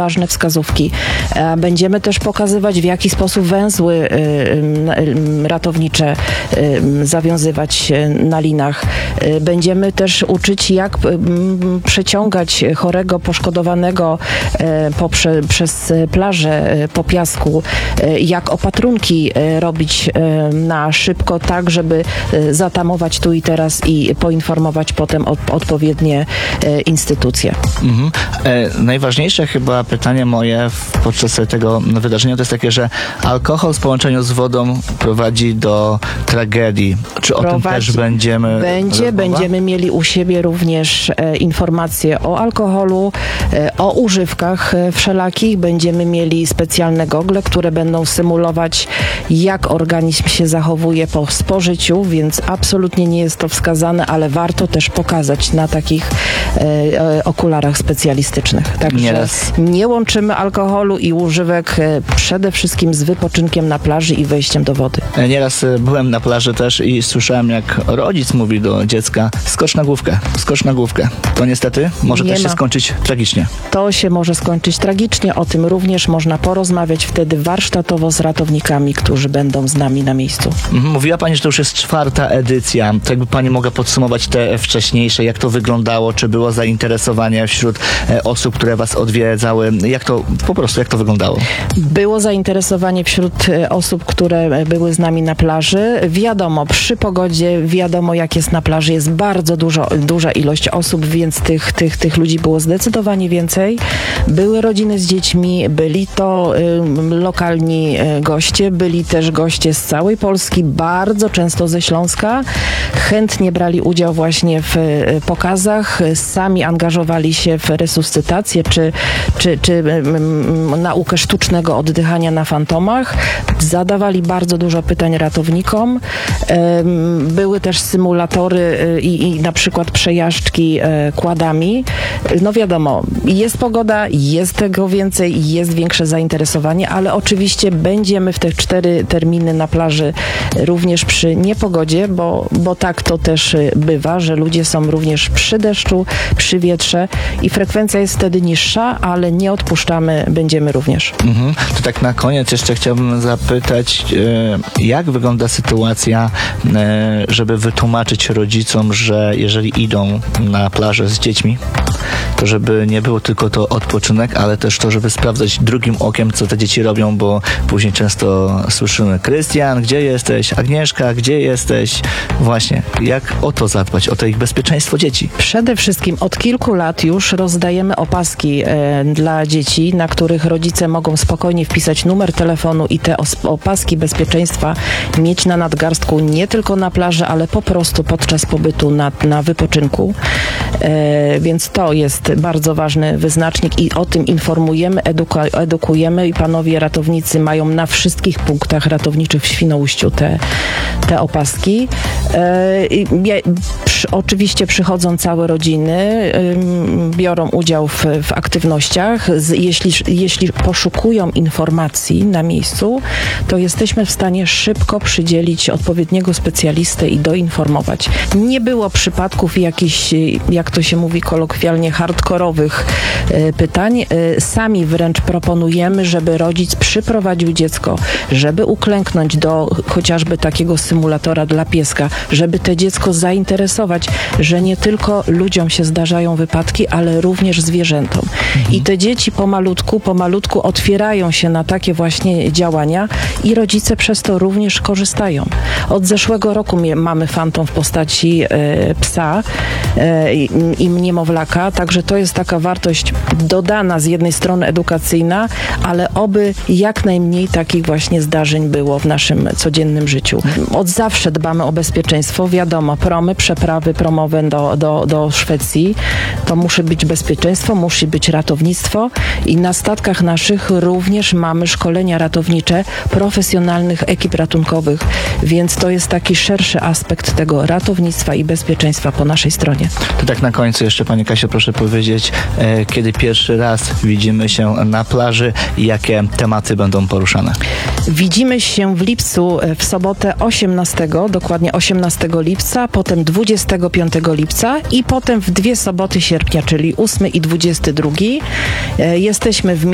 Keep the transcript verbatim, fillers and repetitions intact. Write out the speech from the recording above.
ważne wskazówki. Będziemy też pokazywać, w jaki sposób węzły ratownicze zawiązywać na linach. Będziemy też uczyć, jak przeciągać chorego, poszkodowanego poprze, przez plażę po piasku, jak opatrunki robić na szybko, tak, żeby zatamować tu i teraz i poinformować potem od, odpowiednie instytucje. Mhm. E, najważniejsze chyba pytanie moje w, podczas tego wydarzenia to jest takie, że alkohol w połączeniu z wodą prowadzi do tragedii. Czy o Prowadzi. tym też będziemy Będzie, rozmowa? będziemy mieli u siebie również e, informacje o alkoholu, e, o używkach e, wszelakich. Będziemy mieli specjalne gogle, które będą symulować, jak organizm się zachowuje po spożyciu, więc absolutnie nie jest to wskazane, ale warto też pokazać na takich e, e, okularach specjalistycznych. Także Nieraz. nie łączymy alkoholu i używek e, przede wszystkim z wypoczynkiem na plaży i wejściem do wody. E, Nieraz e, byłem na plaży też i słyszałem, jak rodzic mówi do dziecka: skocz na główkę, skocz na główkę. To niestety może Nie też się ma. skończyć tragicznie. To się może skończyć tragicznie. O tym również można porozmawiać wtedy warsztatowo z ratownikami, którzy będą z nami na miejscu. Mhm. Mówiła Pani, że to już jest czwarta edycja. To jakby Pani mogła podsumować te wcześniejsze, jak to wyglądało, czy było zainteresowanie wśród e, osób, które Was odwiedzały, jak to po prostu, jak to wyglądało? Było zainteresowanie wśród e, osób, które były z nami na plaży. Wiadomo, przy pogodzie, wiadomo jak jest na plaży, jest bardzo dużo, duża ilość osób, więc tych, tych, tych ludzi było zdecydowanie więcej. Były rodziny z dziećmi, byli to y, lokalni y, goście, byli też goście z całej Polski, bardzo często ze Śląska. Chętnie brali udział właśnie w y, pokazach, sami angażowali się w resuscytację czy, czy, czy y, y, naukę sztucznego oddychania na fantomach. Zadawali bardzo dużo pytań ratownikom. Y, były też symulatory y, i, i na przykład przejażdżki y, kładami. No wiadomo, jest pogoda, jest tego więcej, jest większe zainteresowanie, ale oczywiście będziemy w te cztery terminy na plaży również przy niepogodzie, bo, bo tak to też bywa, że ludzie są również przy deszczu, przy wietrze i frekwencja jest wtedy niższa, ale nie odpuszczamy, będziemy również. Mhm. To tak na koniec jeszcze chciałbym zapytać, e, jak wygląda sytuacja, e, żeby wytłumaczyć rodzicom, że jeżeli idą na plażę z dziećmi, to żeby nie było tylko to odpoczynek, ale też to, żeby sprawdzać drugim okiem, co te dzieci robią, bo później często słyszymy: Krystian, gdzie jesteś? Agnieszka, gdzie jesteś? Właśnie, jak o to zadbać, o to ich bezpieczeństwo dzieci? Przede wszystkim od kilku lat już rozdajemy opaski e, dla dzieci, na których rodzice mogą spokojnie wpisać numer telefonu i te os- opaski bezpieczeństwa mieć na nadgarstku nie tylko na plaży, ale po prostu podczas pobytu na, na wypoczynku. E, więc to jest bardzo ważny wyznacznik i o tym informujemy, eduka- edukujemy i panowie ratownicy mają na wszystkich punktach ratowniczych w Świnoujściu te, te opaski. E, i ja, przy, oczywiście przychodzą całe rodziny, ym, biorą udział w, w aktywnościach. Z, jeśli, jeśli poszukują informacji na miejscu, to jesteśmy w stanie szybko przydzielić odpowiedniego specjalistę i doinformować. Nie było przypadków jakichś, jak to się mówi kolokwialnie, hardkorowych y, pytań. Y, sami wręcz proponujemy, żeby rodzic przyprowadził dziecko, żeby uklęknąć do chociażby takiego symulatora dla pieska, żeby to dziecko zainteresować, że nie tylko ludziom się zdarzają wypadki, ale również zwierzętom. Mhm. I te dzieci pomalutku, pomalutku otwierają się na takie właśnie działania i rodzice przez to również korzystają. Od zeszłego roku mie- mamy fantom w postaci e, psa e, i, i niemowlaka, także to jest taka wartość dodana z jednej strony edukacyjna, ale oby jak najmniej takich właśnie zdarzeń było w naszym codziennym życiu. Od zawsze dbamy o bezpieczeństwo. Wiadomo, promy, przeprawy promowe do, do, do Szwecji, to musi być bezpieczeństwo, musi być ratownictwo i na statkach naszych również mamy szkolenia ratownicze profesjonalnych ekip ratunkowych, więc to jest taki szerszy aspekt tego ratownictwa i bezpieczeństwa po naszej stronie. To tak na końcu jeszcze, Pani Kasiu, proszę powiedzieć, e, kiedy pierwszy raz widzimy się na plaży i jakie tematy będą poruszane? Widzimy się w lipcu, w sobotę osiemnastego, dokładnie osiemnastego lipca, potem dwudziestego piątego lipca i potem w dwie soboty sierpnia, czyli ósmy i dwudziesty drugi. Jesteśmy w